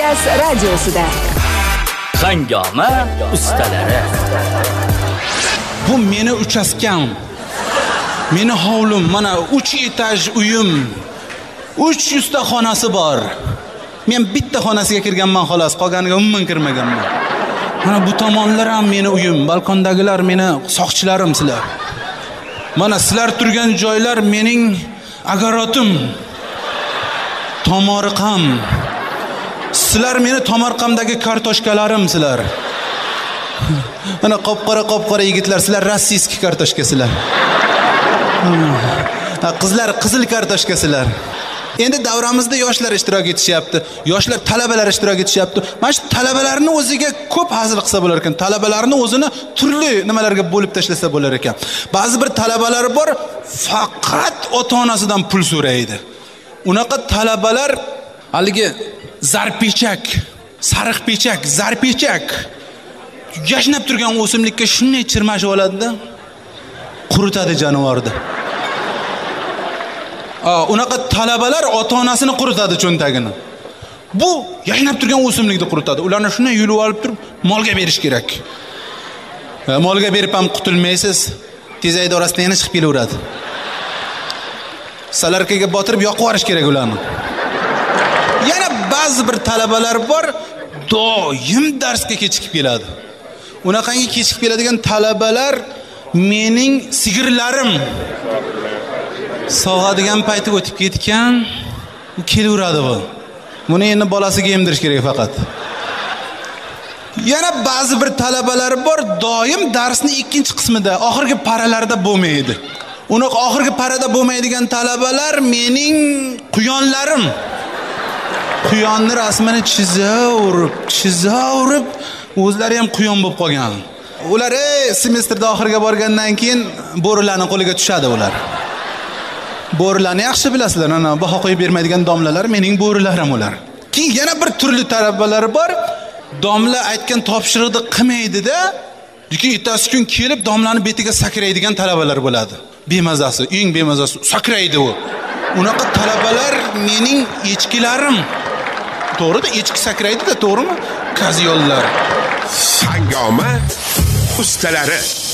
Radiosida Hangoma ustalari. Bu meni uchaskam. Meni hovlim, mana 3 etaj uyim. 300 ta xonasi bor. Men bitta xonasiga kirganman xolos, qolganiga umuman kirmaganman. Mana bu tomonlar ham meni uyim, balkondagilar meni soqchilarim sizlar. Mana sizlar turgan joylar mening agarotim. Tomorqam. Sizlar meni tomorqamdagi kartoshkalarim sizlar. Mana qop-qora yigitlar, sizlar rossiyskiy kartoshkasizlar. Qizlar qizil kartoshkasizlar. Endi davramizda yoshlar ishtirok etishyapti. Yoshlar talabalar ishtirok etishyapti. Mana shu talabalarni o'ziga ko'p hazil qilsa bo'lar ekan. Talabalarni o'zini turli nimalarga bo'lib tashlasa bo'lar ekan. Ba'zi bir talabalar bor, faqat ota-onasidan pul so'raydi. Unaqa talabalar haligi zarpechak, sariq pechak, zarpechak yashnab turgan o'simlikka shunday chirmashib oladi-da, quritadi jonivorni. Unaqa talabalar ota-onasini quritadi cho'ntagini. Bu yashnab turgan o'simlikni quritadi. Ularni shunday yulib olib turib molga berish kerak. Molga berib ham qutulmaysiz. Tezayda orasidan yana chiqib kelaveradi. Salarkaga botirib yoqib yuborish kerak ularni. Yana ba'zi bir talabalar bor, doim darsga kechikib keladi. Unaqangi kechikib keladigan talabalar mening sigirlarim. Sog'adigan payti o'tib ketgan, u kelaveradi bu. Buni endi bolasiga emdirish kerak faqat. Yana ba'zi bir talabalar bor, doim darsning ikkinchi qismida, oxirgi paralarda bo'lmaydi. Uni oxirgi parada bo'lmaydigan talabalar mening quyonlarim. Quyonni rasmini chizaverib, o'zlari ham quyon bo'lib qolgan. Ular semestrda oxiriga borgandan keyin bo'rilarning qo'liga tushadi ular. Bo'rilarni yaxshi bilasizlar, ana baho qo'yib bermaydigan domlalar mening bo'rilarim ular. Keyin yana bir turli talabalar bor. Domla aytgan topshiriqni qilmaydi-da, lekin ertasi kun kelib domlaning betiga sakraydigan talabalar bo'ladi. Bemazasi, eng bemazasi sakraydi u. Unaqa talabalar mening echkilarim. To'g'ri-da, echki sakraydi-da, to'g'rimi? Kaziyollar. Hangoma ustalari.